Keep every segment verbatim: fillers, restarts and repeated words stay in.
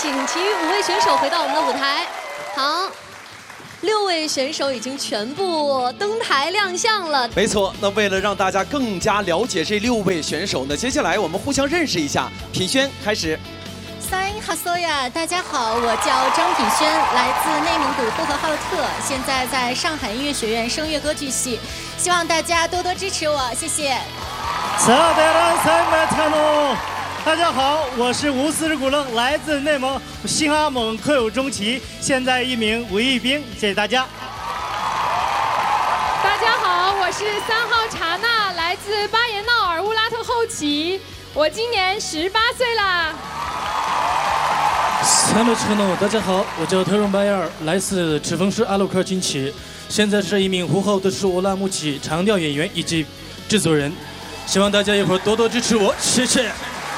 请其余五位选手回到我们的舞台。好。 六位选手已经全部登台亮相了。 没错，那为了让大家更加了解这六位选手呢，接下来我们互相认识一下。品轩开始。 萨因哈索亚，大家好，我叫张品轩，来自内蒙古呼和浩特，现在在上海音乐学院声乐歌剧系，希望大家多多支持我，谢谢。 萨德兰塞麦特诺。 大家好，我是吴思之古乐，来自内蒙新阿蒙克有中旗，现在一名文艺兵。谢谢大家。 大家好，我是三号查娜，来自巴彦淖尔乌拉特后旗，我今年十八岁啦。 三号查娜，大家好，我叫特润巴亚尔，来自赤峰市阿鲁克军旗，现在是一名呼和浩特市乌拉木齐长调演员以及制作人，希望大家一会儿多多支持我，谢谢。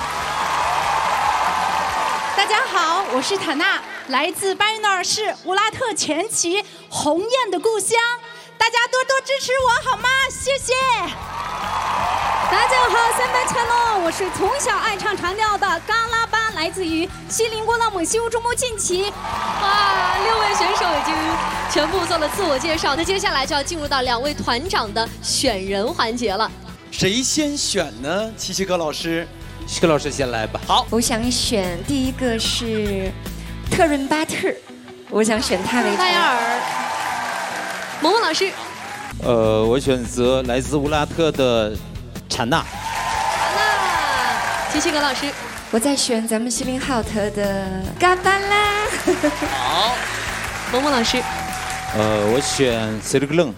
大家好，我是塔娜，来自巴彦淖尔市乌拉特前旗鸿雁的故乡，大家多多支持我好吗？谢谢。 大家好，三班恰诺，我是从小爱唱长调的嘎拉巴，来自于锡林郭勒姆西乌珠穆沁旗。 哇，六位选手已经全部做了自我介绍，那接下来就要进入到两位团长的选人环节了。 谁先选呢？七七哥老师。 西哥老师先来吧。 好，我想选第一个是特润巴特，我想选他为。 巴雅尔。萌萌老师。 呃，我选择来自乌拉特的查娜。 查娜。齐齐格老师。 我在选咱们锡林浩特的嘎巴拉。 好。萌萌老师。 呃，我选塞里格楞。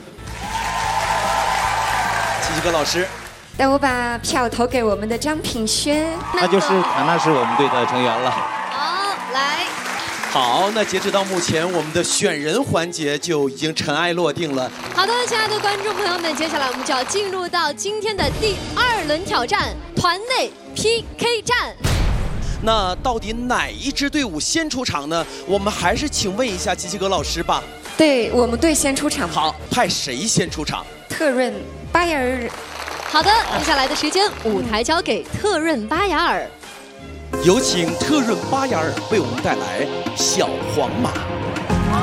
齐齐格老师。 那我把票投给我们的张品轩， 那就是塔娜是我们队的成员了。 好，来。 好，那截止到目前，我们的选人环节就已经尘埃落定了。 好的，亲爱的观众朋友们，接下来我们就要进入到今天的第二轮挑战——团内 P K 战。 那到底哪一支队伍先出场呢？我们还是请问一下齐齐格老师吧。 对我们队先出场。 好，派谁先出场？ 特润巴雅尔。 好的，接下来的时间，舞台交给特润巴雅尔。 有请特润巴雅尔为我们带来《小黄马》。